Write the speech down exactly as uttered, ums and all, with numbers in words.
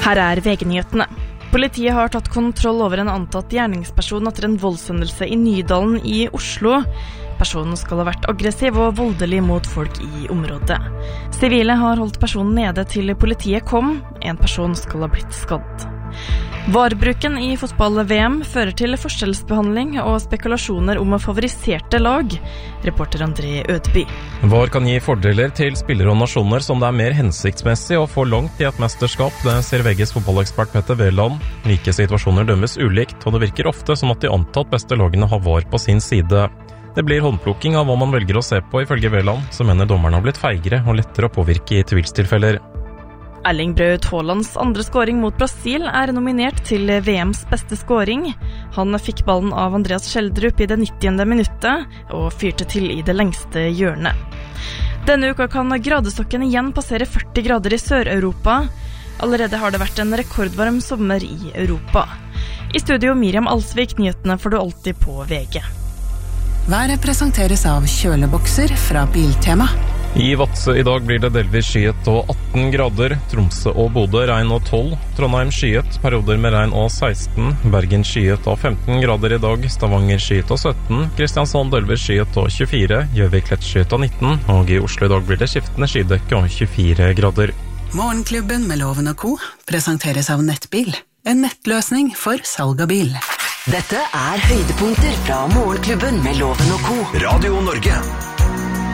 Her er V G-nyhetene. Politiet har tatt kontroll over en antatt gjerningsperson etter en voldshendelse i Nydalen i Oslo. Personen skal ha vært aggressiv og voldelig mot folk i området. Sivile har holdt personen nede til politiet kom. En person skal ha blitt skadd. Varebruken i fotball-V M fører til forskjellsbehandling og spekulasjoner om favoriserte lag. Reporter André Ødeby. VAR kan gi fordeler til spillere og nasjoner som det er mer hensiktsmessig å få langt i et mesterskap, det ser V G's fotballekspert Petter Veland. Like situasjoner dømmes ulikt, og det virker ofte som at de antatt beste lagene har VAR på sin side. Det blir håndplukking av hva man velger å se på, ifølge Veland, som mener dommerne har blitt feigere og lettere å påvirke i tvilstilfeller. Erling Braut Haalands andre scoring mot Brasil er nominert til V M's beste scoring. Han fikk ballen av Andreas Schjelderup i det nittiende minuttet og fyrte til i det lengste hjørnet. Denne uka kan gradestokken igjen passere førti grader i Sør-Europa. Allerede har det vært en rekordvarm sommer i Europa. I studio Miriam Alsvik, nyhetene får du alltid på V G. Været presenteres av kjølebokser fra Biltema. I Vadsø i dag blir det delvis skyet og atten grader, Tromsø og Bodø regn og tolv, Trondheim skyet, perioder med regn og seksten, Bergen skyet og femten grader i dag, Stavanger skyet og sytten, Kristiansand delvis skyet og tjuefire, Gjøvik lett skyet og nitten, og i Oslo i dag blir det skiftende skydekke og tjuefire grader. Morgenklubben med Loven og Co. presenteres av Nettbil, en nettløsning for salg av bil. Dette er høydepunkter fra Morgenklubben med Loven og Co. Radio Norge.